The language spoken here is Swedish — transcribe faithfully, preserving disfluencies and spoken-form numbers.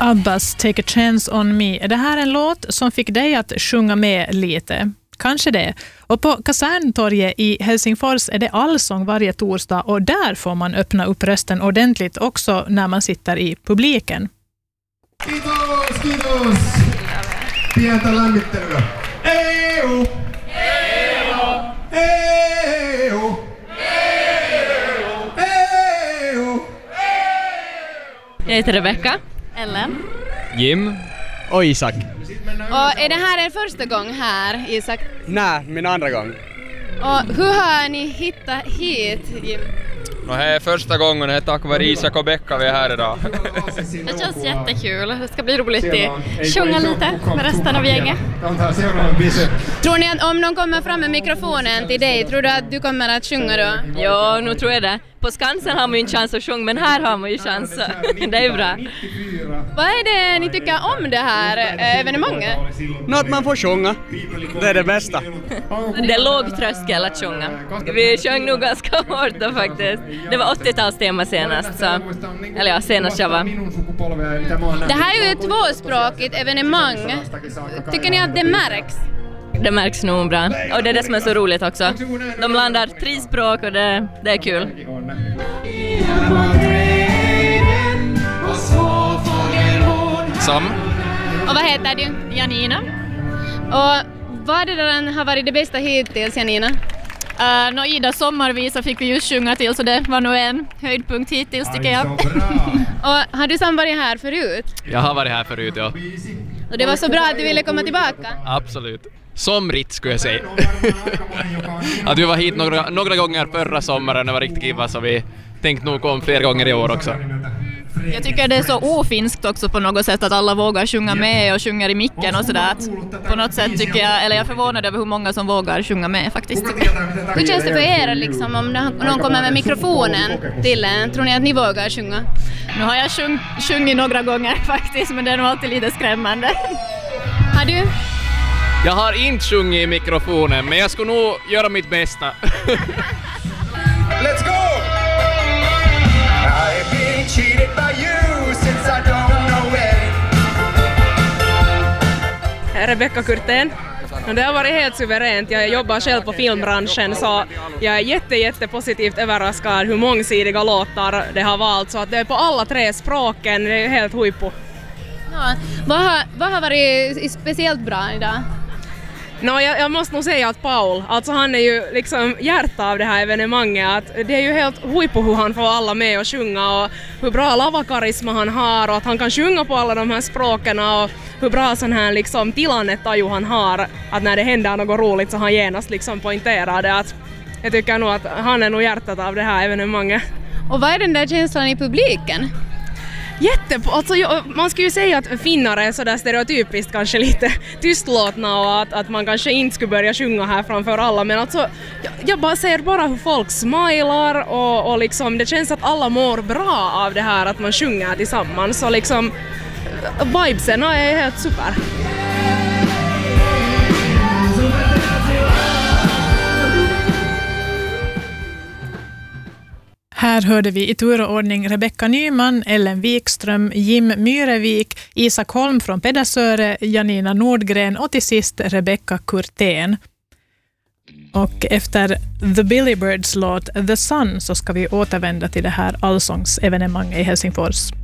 Abbas Take a Chance on Me. Är det här en låt som fick dig att sjunga med lite? Kanske det. Och på Kaserntorget i Helsingfors är det allsång varje torsdag och där får man öppna upp rösten ordentligt också när man sitter i publiken. Kiitos, kiitos! Pientä lämmittelyä. E U! E U! E U! E U! Jag heter Rebecca. Ellen. Jim. Och Isak. Och är det här er första gång här, Isak? Nej, min andra gång. Och hur har ni hittat hit, Jim? No, det är första gången, det är tack vare Isak och Becka vi är här idag. Det känns jättekul. Det ska bli roligt att sjunga lite med resten av gänget. Tror ni att om någon kommer fram med mikrofonen till dig, tror du att du kommer att sjunga då? Ja, nu tror jag det. På Skansen har man ju en chans att sjunga, men här har man ju chans. Det är bra. Vad är det ni tycker om det här evenemanget? Något man får sjunga. Det är det bästa. Det är låg tröskel att sjunga. Vi sjöng nog ganska hårt då faktiskt. Det var åttiotalstema senast. Så. Eller ja, senast jag var. Det här är ju ett tvåspråkigt evenemang. Tycker ni att det märks? Det märks nog bra. Och det är det som är så roligt också. De landar tre språk och det, det är kul. Sam. Och vad heter du? Janina. Och vad är det där har varit det bästa hittills, Janina? Uh, no, Ida sommarvisa fick vi just sjunga till, så det var nog en höjdpunkt hittills tycker jag. Och har du Sam varit här förut? Jag har varit här förut, ja. Och det var så bra att du ville komma tillbaka? Absolut. Somrigt skulle jag säga. Att vi var hit några, några gånger förra sommaren, det var riktigt kiva, så vi tänkte nog om fler gånger i år också. Jag tycker det är så ofinskt också på något sätt att alla vågar sjunga med och sjunger i micken och sådär. På något sätt tycker jag, eller jag är förvånad över hur många som vågar sjunga med faktiskt. Hur känns det för er liksom, om någon kommer med mikrofonen till en? Tror ni att ni vågar sjunga? Nu har jag sjung, sjungit några gånger faktiskt, men det är nog alltid lite skrämmande. Har du? Jag har inte sjungit i mikrofonen, men jag skulle nog göra mitt bästa. Let's go! I've been cheated by you since I don't know it. Rebecca Kurtén. Det har varit helt suveränt. Jag jobbar själv på filmbranschen, så jag är jätte, jätte positivt överraskad hur mångsidiga låtar det har valt. Så att det är på alla tre språken, det är helt huipu. Ja, vad, har, vad har varit speciellt bra idag? No, jag, jag måste nog säga att Paul, alltså han är ju liksom hjärta av det här evenemanget. Att det är ju helt huipu hur han får alla med och sjunga och hur bra lavakarisma han har och att han kan sjunga på alla de här språken och hur bra sån här liksom tilannetaju han har. Att när det händer något roligt så han genast liksom poängterar det. Att jag tycker nog att han är nog hjärtat av det här evenemanget. Och vad är den där känslan i publiken? Jätte, alltså man skulle ju säga att finnare är sådär stereotypiskt kanske lite tystlåtna och att, att man kanske inte skulle börja sjunga här framför alla, men alltså jag, jag bara ser bara hur folk smilar och, och liksom det känns att alla mår bra av det här att man sjunger tillsammans, så liksom vibesen är helt super. Här hörde vi i tur och ordning Rebecka Nyman, Ellen Wikström, Jim Myrevik, Isak Holm från Pedersöre, Janina Nordgren och till sist Rebecca Kurtén. Och efter The Billy Birds låt The Sun så ska vi återvända till det här allsångsevenemanget i Helsingfors.